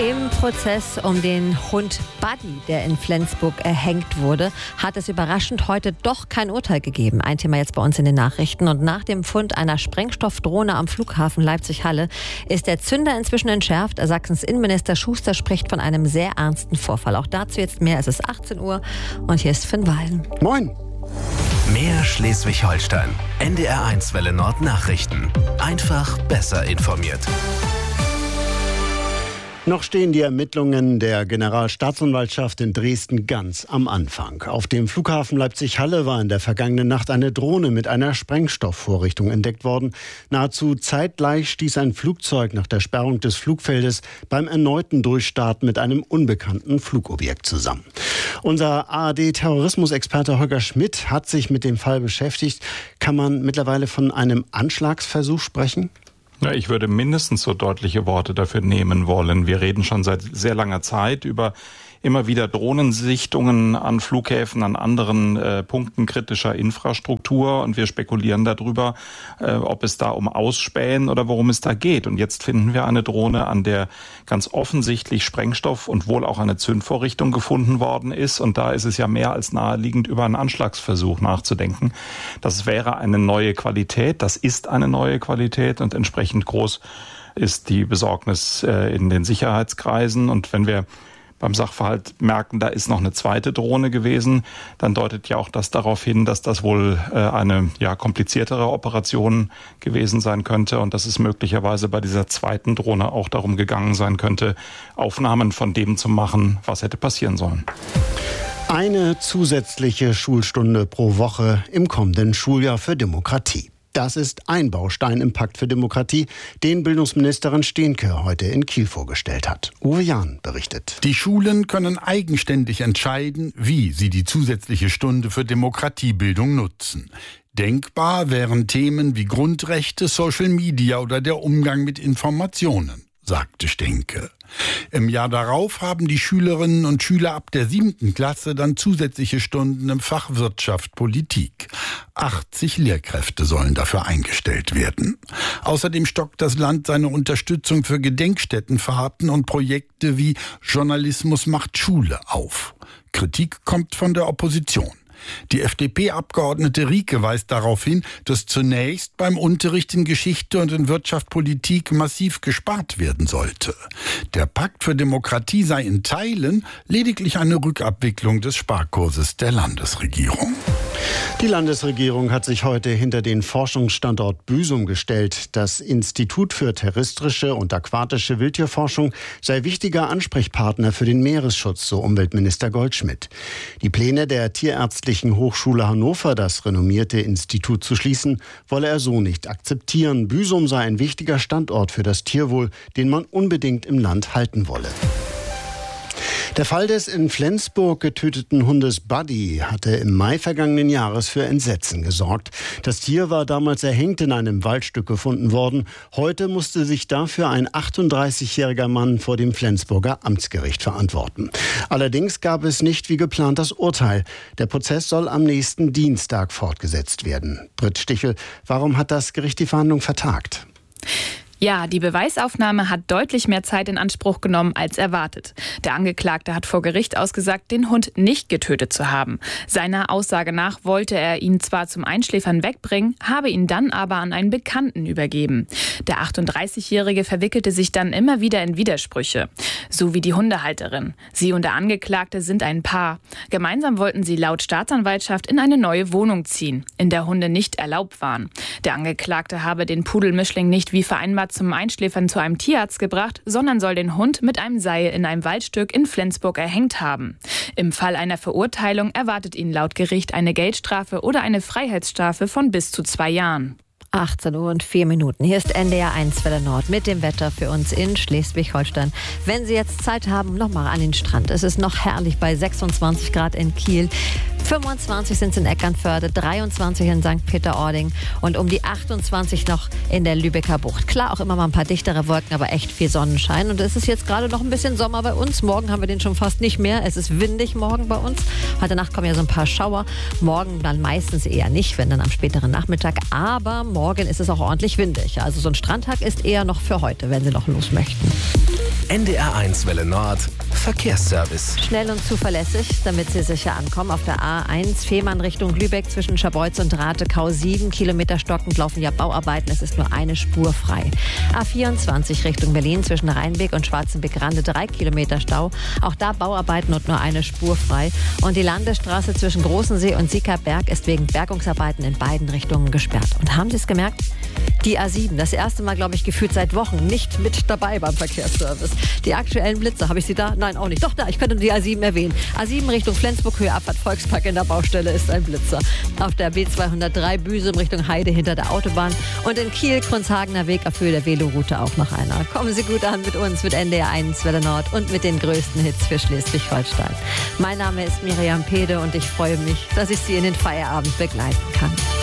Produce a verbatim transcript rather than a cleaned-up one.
Im Prozess um den Hund Buddy, der in Flensburg erhängt wurde, hat es überraschend heute doch kein Urteil gegeben. Ein Thema jetzt bei uns in den Nachrichten. Und nach dem Fund einer Sprengstoffdrohne am Flughafen Leipzig-Halle ist der Zünder inzwischen entschärft. Sachsens Innenminister Schuster spricht von einem sehr ernsten Vorfall. Auch dazu jetzt mehr. Es ist achtzehn Uhr und hier ist Finn Wahlen. Moin! Mehr Schleswig-Holstein. N D R eins Welle Nord Nachrichten. Einfach besser informiert. Noch stehen die Ermittlungen der Generalstaatsanwaltschaft in Dresden ganz am Anfang. Auf dem Flughafen Leipzig-Halle war in der vergangenen Nacht eine Drohne mit einer Sprengstoffvorrichtung entdeckt worden. Nahezu zeitgleich stieß ein Flugzeug nach der Sperrung des Flugfeldes beim erneuten Durchstarten mit einem unbekannten Flugobjekt zusammen. Unser A R D-Terrorismusexperte Holger Schmidt hat sich mit dem Fall beschäftigt. Kann man mittlerweile von einem Anschlagsversuch sprechen? Ja, ich würde mindestens so deutliche Worte dafür nehmen wollen. Wir reden schon seit sehr langer Zeit über immer wieder Drohnensichtungen an Flughäfen, an anderen äh, Punkten kritischer Infrastruktur. Und wir spekulieren darüber, äh, ob es da um Ausspähen oder worum es da geht. Und jetzt finden wir eine Drohne, an der ganz offensichtlich Sprengstoff und wohl auch eine Zündvorrichtung gefunden worden ist. Und da ist es ja mehr als naheliegend, über einen Anschlagsversuch nachzudenken. Das wäre eine neue Qualität. Das ist eine neue Qualität und entsprechend groß ist die Besorgnis äh, in den Sicherheitskreisen. Und wenn wir beim Sachverhalt merken, da ist noch eine zweite Drohne gewesen, dann deutet ja auch das darauf hin, dass das wohl äh, eine ja kompliziertere Operation gewesen sein könnte und dass es möglicherweise bei dieser zweiten Drohne auch darum gegangen sein könnte, Aufnahmen von dem zu machen, was hätte passieren sollen. Eine zusätzliche Schulstunde pro Woche im kommenden Schuljahr für Demokratie. Das ist ein Baustein im Pakt für Demokratie, den Bildungsministerin Steenke heute in Kiel vorgestellt hat. Uwe Jahn berichtet. Die Schulen können eigenständig entscheiden, wie sie die zusätzliche Stunde für Demokratiebildung nutzen. Denkbar wären Themen wie Grundrechte, Social Media oder der Umgang mit Informationen, sagte Steenke. Im Jahr darauf haben die Schülerinnen und Schüler ab der siebten Klasse dann zusätzliche Stunden im Fach Wirtschaft, Politik. achtzig Lehrkräfte sollen dafür eingestellt werden. Außerdem stockt das Land seine Unterstützung für Gedenkstättenfahrten und Projekte wie Journalismus macht Schule auf. Kritik kommt von der Opposition. Die F D P-Abgeordnete Rieke weist darauf hin, dass zunächst beim Unterricht in Geschichte und in Wirtschaftspolitik massiv gespart werden sollte. Der Pakt für Demokratie sei in Teilen lediglich eine Rückabwicklung des Sparkurses der Landesregierung. Die Landesregierung hat sich heute hinter den Forschungsstandort Büsum gestellt. Das Institut für terrestrische und aquatische Wildtierforschung sei wichtiger Ansprechpartner für den Meeresschutz, so Umweltminister Goldschmidt. Die Pläne der Tierärztlichen Hochschule Hannover, das renommierte Institut zu schließen, wolle er so nicht akzeptieren. Büsum sei ein wichtiger Standort für das Tierwohl, den man unbedingt im Land halten wolle. Der Fall des in Flensburg getöteten Hundes Buddy hatte im Mai vergangenen Jahres für Entsetzen gesorgt. Das Tier war damals erhängt in einem Waldstück gefunden worden. Heute musste sich dafür ein achtunddreißigjähriger Mann vor dem Flensburger Amtsgericht verantworten. Allerdings gab es nicht wie geplant das Urteil. Der Prozess soll am nächsten Dienstag fortgesetzt werden. Britt Stichel, warum hat das Gericht die Verhandlung vertagt? Ja, die Beweisaufnahme hat deutlich mehr Zeit in Anspruch genommen als erwartet. Der Angeklagte hat vor Gericht ausgesagt, den Hund nicht getötet zu haben. Seiner Aussage nach wollte er ihn zwar zum Einschläfern wegbringen, habe ihn dann aber an einen Bekannten übergeben. Der achtunddreißigjährige verwickelte sich dann immer wieder in Widersprüche. So wie die Hundehalterin. Sie und der Angeklagte sind ein Paar. Gemeinsam wollten sie laut Staatsanwaltschaft in eine neue Wohnung ziehen, in der Hunde nicht erlaubt waren. Der Angeklagte habe den Pudelmischling nicht wie vereinbart zum Einschläfern zu einem Tierarzt gebracht, sondern soll den Hund mit einem Seil in einem Waldstück in Flensburg erhängt haben. Im Fall einer Verurteilung erwartet ihn laut Gericht eine Geldstrafe oder eine Freiheitsstrafe von bis zu zwei Jahren. achtzehn Uhr und vier Minuten. Hier ist N D R eins Welle Nord mit dem Wetter für uns in Schleswig-Holstein. Wenn Sie jetzt Zeit haben, nochmal an den Strand. Es ist noch herrlich bei sechsundzwanzig Grad in Kiel. fünfundzwanzig sind es in Eckernförde, dreiundzwanzig in Sankt Peter-Ording und um die achtundzwanzig noch in der Lübecker Bucht. Klar, auch immer mal ein paar dichtere Wolken, aber echt viel Sonnenschein. Und es ist jetzt gerade noch ein bisschen Sommer bei uns. Morgen haben wir den schon fast nicht mehr. Es ist windig morgen bei uns. Heute Nacht kommen ja so ein paar Schauer. Morgen dann meistens eher nicht, wenn dann am späteren Nachmittag. Aber morgen ist es auch ordentlich windig. Also so ein Strandtag ist eher noch für heute, wenn Sie noch los möchten. N D R eins Welle Nord Verkehrsservice. Schnell und zuverlässig, damit Sie sicher ankommen. Auf der A eins Fehmarn Richtung Lübeck zwischen Scharbeutz und Ratekau sieben Kilometer stockend laufen ja Bauarbeiten. Es ist nur eine Spur frei. A vierundzwanzig Richtung Berlin zwischen Rheinbeck und Schwarzenbeck-Rande drei Kilometer Stau. Auch da Bauarbeiten und nur eine Spur frei. Und die Landesstraße zwischen Großensee und Siekerberg ist wegen Bergungsarbeiten in beiden Richtungen gesperrt. Und haben Sie es gemerkt? Die A sieben, das erste Mal, glaube ich, gefühlt seit Wochen nicht mit dabei beim Verkehrsservice. Die aktuellen Blitzer, habe ich sie da? Nein, auch nicht. Doch, da, ich könnte die A sieben erwähnen. A sieben Richtung Flensburg, Höhe Abfahrt Volkspark in der Baustelle ist ein Blitzer. Auf der B zweihundertdrei Büsum Richtung Heide hinter der Autobahn. Und in Kiel, Kronshagener Weg auf Höhe der Veloroute auch noch einer. Kommen Sie gut an mit uns, mit N D R eins Welle Nord und mit den größten Hits für Schleswig-Holstein. Mein Name ist Miriam Pede und ich freue mich, dass ich Sie in den Feierabend begleiten kann.